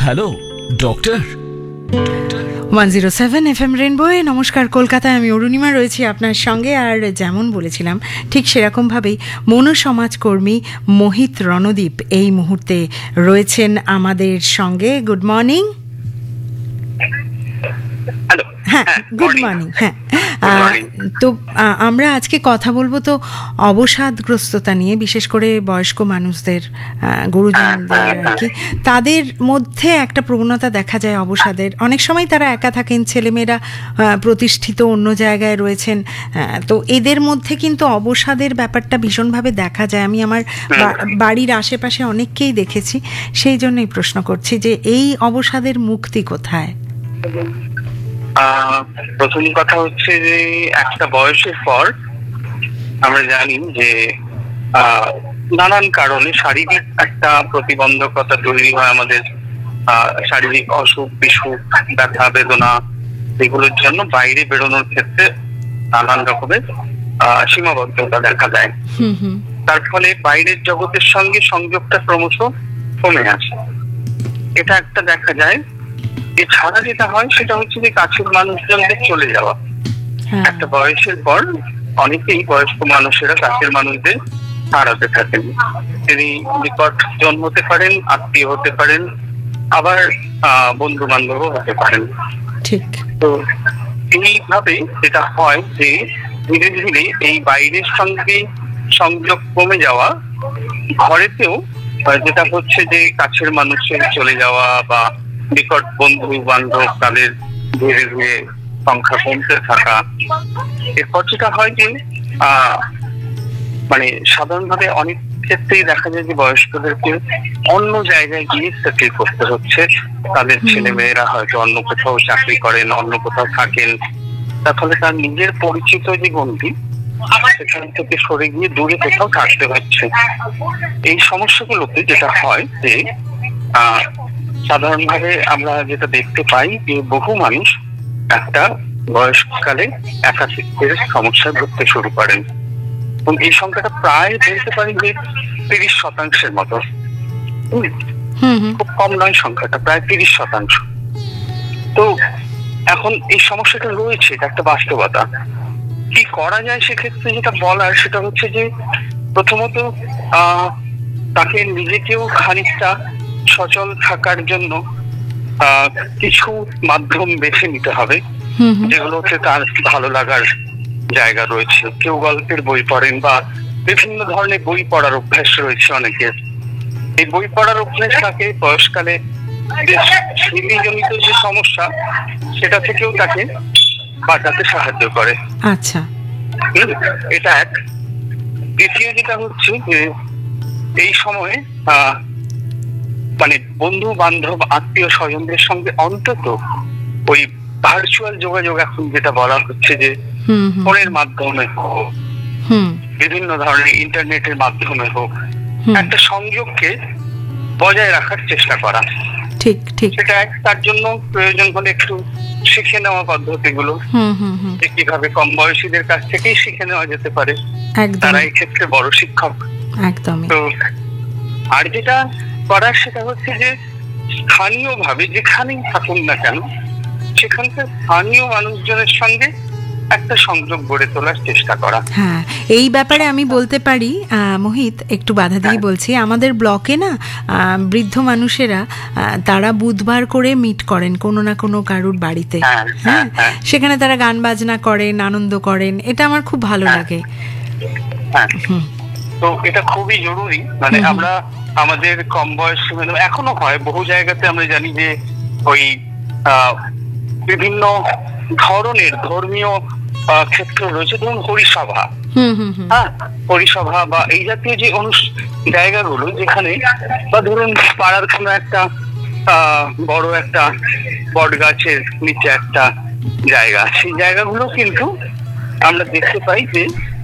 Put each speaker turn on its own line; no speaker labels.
Hello doctor.
107 FM রেনবোয়ে নমস্কার কলকাতায়, আমি অরুণিমা রয়েছি আপনার সঙ্গে। আর যেমন বলেছিলাম ঠিক সেরকমভাবেই মনোসমাজকর্মী মোহিত রণদীপ এই মুহূর্তে রয়েছেন আমাদের সঙ্গে। Good morning. হ্যাঁ, গুড মর্নিং। হ্যাঁ, তো আমরা আজকে কথা বলবো তো অবসাদগ্রস্ততা নিয়ে, বিশেষ করে বয়স্ক মানুষদের, গুরুজনদের আর কি। তাদের মধ্যে একটা প্রবণতা দেখা যায় অবসাদের। অনেক সময় তারা একা থাকেন, ছেলেমেয়েরা প্রতিষ্ঠিত অন্য জায়গায় রয়েছেন, তো এদের মধ্যে কিন্তু অবসাদের ব্যাপারটা ভীষণভাবে দেখা যায়। আমি আমার বাড়ির আশেপাশে অনেককেই দেখেছি, সেই জন্যই প্রশ্ন করছি যে এই অবসাদের মুক্তি কোথায়?
প্রথম কথা হচ্ছে যে একটা বয়সের পর আমরা জানি যে নানান কারণে শারীরিক একটা প্রতিবন্ধকতা তৈরি হয় আমাদের। শারীরিক অসুখ বিসুখ, ব্যথা বেদনা, এগুলোর জন্য বাইরে বেরোনোর ক্ষেত্রে নানান রকমের সীমাবদ্ধতা দেখা যায়। তার ফলে বাইরের জগতের সঙ্গে সংযোগটা ক্রমশ কমে আসে, এটা একটা দেখা যায়। এছাড়া যেটা হয় সেটা হচ্ছে যে কাছের মানুষজনদের চলে যাওয়া। একটা বয়সের পর অনেকেই বয়স্ক মানুষেরা কাছের মানুষদের হারাতে থাকেন। তিনি নিকটজন হতে পারেন, আত্মীয় হতে পারেন, আবার বন্ধু বান্ধবও হতে পারেন।
ঠিক।
তো এইভাবে যেটা হয় যে ধীরে ধীরে এই বাইরের সঙ্গে সংযোগ কমে যাওয়া, ঘরেতেও যেটা হচ্ছে যে কাছের মানুষের চলে যাওয়া বা নিকট বন্ধু বান্ধব তাদের ধীরে ধীরে সংখ্যা কমতে থাকা। এরপর যেটা হয় যে মানে সাধারণভাবে অনেক ক্ষেত্রেই দেখা যায় যে বয়স্কদেরকে অন্য জায়গায় গিয়ে সেটেল করতে হচ্ছে। তাদের ছেলে মেয়েরা হয়তো অন্য কোথাও চাকরি করেন, অন্য কোথাও থাকেন, তার ফলে তার নিজের পরিচিত যে গণ্ডি সেখান থেকে সরে গিয়ে দূরে কোথাও থাকতে হচ্ছে। এই সমস্যাগুলোতে যেটা হয় যে সাধারণভাবে আমরা যেটা দেখতে পাই যে বহু মানুষ একটা বয়সকালে একাকিত্বের সমস্যায় ভুগতে শুরু করেন, এবং এই সংখ্যাটা প্রায় বলতে পারি যে 30% মতো। খুব কম নয় সংখ্যাটা, প্রায় 30%। তো এখন এই সমস্যাটা রয়েছে, এটা একটা বাস্তবতা। কি করা যায় সেক্ষেত্রে যেটা বলার সেটা হচ্ছে যে প্রথমত তাকে নিজেকেও খানিকটা সচল থাকার জন্য কিছু মাধ্যম বেছে নিতে হবে, যেগুলোতে তার ভালো লাগার জায়গা রয়েছে। কেউ গল্পের বই পড়েন বা বিভিন্ন ধরনের বই পড়ার অভ্যাস রয়েছে অনেকের। এই বই পড়ার অভ্যাস তাকে বয়সকালে স্মৃতিজনিত যে সমস্যা সেটা থেকেও তাকে বাঁচাতে সাহায্য করে।
আচ্ছা,
এটা এক। দ্বিতীয় যেটা হচ্ছে যে এই সময়ে মানে বন্ধু বান্ধব আত্মীয় স্বজনদের সঙ্গে অন্তত ওই ভার্চুয়াল যোগাযোগ, এখন যেটা বলা হচ্ছে যে ফোনের মাধ্যমে হোক, বিভিন্ন ধরনের ইন্টারনেটের মাধ্যমে হোক, একটা সংযোগকে বজায় রাখার চেষ্টা করা।
ঠিক ঠিক।
সেটা এক। তার জন্য প্রয়োজন হলে একটু শিখে নেওয়া পদ্ধতিগুলো, যে কিভাবে কম বয়সীদের কাছ থেকেই শিখে নেওয়া যেতে পারে, তারা এই ক্ষেত্রে বড় শিক্ষক।
একদম।
তো আর যেটা করার সেটা হচ্ছে যে স্থানীয়ভাবে যেখানেই থাকুন না কেন সেখানকার স্থানীয় মানুষজনের সঙ্গে একটা সংযোগ গড়ে তোলার চেষ্টা করা।
হ্যাঁ, এই ব্যাপারে আমি বলতে পারি মোহিত, একটু বাধা দিয়ে বলছি, আমাদের ব্লকে না বৃদ্ধ মানুষেরা তারা বুধবার করে মিট করেন কোনো না কোনো কারুর বাড়িতে। হ্যাঁ, সেখানে তারা গান বাজনা করেন, আনন্দ করেন, এটা আমার খুব ভালো লাগে।
তো এটা খুবই জরুরি। মানে আমরা আমাদের কম বয়সী এখনো হয় বহু জায়গাতে, আমরা জানি যে ওই বিভিন্ন ধরনের ধর্মীয় ক্ষেত্র রয়েছে, ধরুন হরিসভা, হরিসভা বা এই জাতীয় যে জায়গাগুলো যেখানে, বা ধরুন পাড়ার কোনো একটা বড় একটা বট গাছের নিচে একটা জায়গা, সেই জায়গাগুলো কিন্তু আমরা দেখতে পাই যে